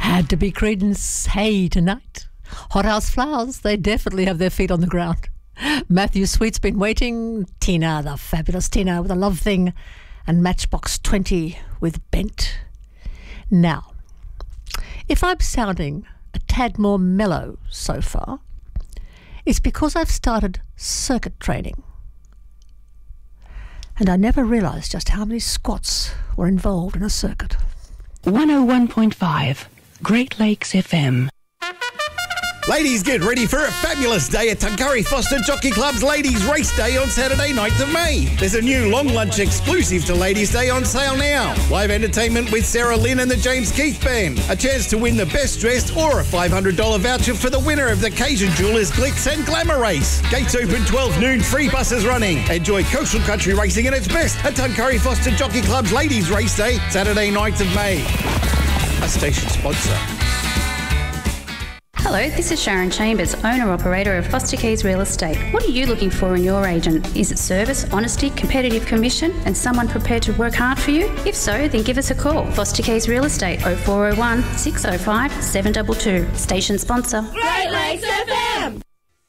Had to be Creedence. Hey, tonight. Hothouse Flowers, they definitely have their feet on the ground. Matthew Sweet's Been Waiting. Tina, the fabulous Tina with A Love Thing. And Matchbox 20 with Bent. Now, if I'm sounding a tad more mellow so far, it's because I've started circuit training. And I never realised just how many squats were involved in a circuit. 101.5 Great Lakes FM. Ladies, get ready for a fabulous day at Tuncurry Foster Jockey Club's Ladies Race Day on Saturday, 9th of May. There's a new long lunch exclusive to Ladies Day on sale now. Live entertainment with Sarah Lynn and the James Keith Band. A chance to win the best dressed or a $500 voucher for the winner of the Cajun Jewelers Glitz and Glamour Race. Gates open 12 noon, free buses running. Enjoy coastal country racing at its best at Tuncurry Foster Jockey Club's Ladies Race Day, Saturday, 9th of May. A station sponsor. Hello, this is Sharon Chambers, owner-operator of Foster Keys Real Estate. What are you looking for in your agent? Is it service, honesty, competitive commission, and someone prepared to work hard for you? If so, then give us a call. Foster Keys Real Estate, 0401 605 722. Station sponsor. Great Lakes FM!